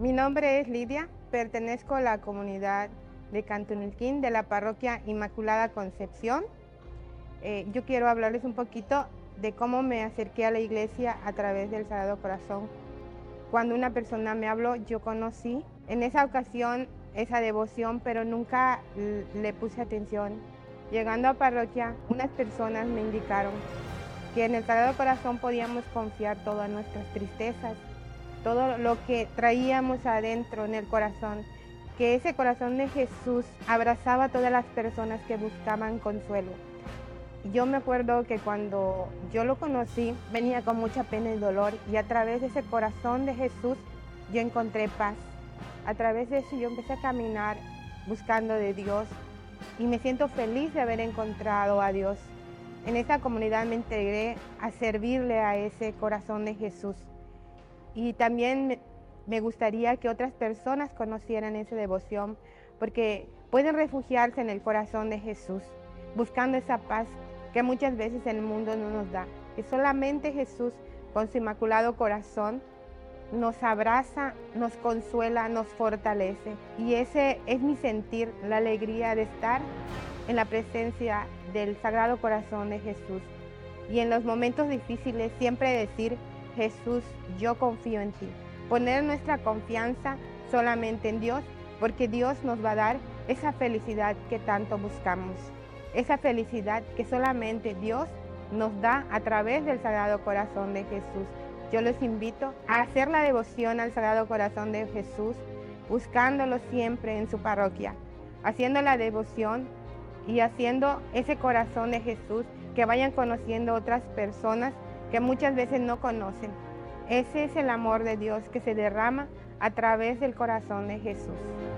Mi nombre es Lidia, pertenezco a la comunidad de Cantunilquín de la parroquia Inmaculada Concepción. Yo quiero hablarles un poquito de cómo me acerqué a la iglesia a través del Sagrado Corazón. Cuando una persona me habló, yo conocí en esa ocasión esa devoción, pero nunca le puse atención. Llegando a parroquia, unas personas me indicaron que en el Sagrado Corazón podíamos confiar todas nuestras tristezas, todo lo que traíamos adentro en el corazón, que ese corazón de Jesús abrazaba a todas las personas que buscaban consuelo. Yo me acuerdo que cuando yo lo conocí, venía con mucha pena y dolor, y a través de ese corazón de Jesús yo encontré paz. A través de eso yo empecé a caminar buscando de Dios y me siento feliz de haber encontrado a Dios. En esta comunidad me integré a servirle a ese corazón de Jesús. Y también me gustaría que otras personas conocieran esa devoción, porque pueden refugiarse en el corazón de Jesús, buscando esa paz que muchas veces el mundo no nos da. Que solamente Jesús, con su inmaculado corazón, nos abraza, nos consuela, nos fortalece. Y ese es mi sentir, la alegría de estar en la presencia del Sagrado Corazón de Jesús. Y en los momentos difíciles siempre decir: Jesús, yo confío en ti. Poner nuestra confianza solamente en Dios, porque Dios nos va a dar esa felicidad que tanto buscamos. Esa felicidad que solamente Dios nos da a través del Sagrado Corazón de Jesús. Yo los invito a hacer la devoción al Sagrado Corazón de Jesús, buscándolo siempre en su parroquia, haciendo la devoción y haciendo ese corazón de Jesús, que vayan conociendo otras personas que muchas veces no conocen. Ese es el amor de Dios que se derrama a través del corazón de Jesús.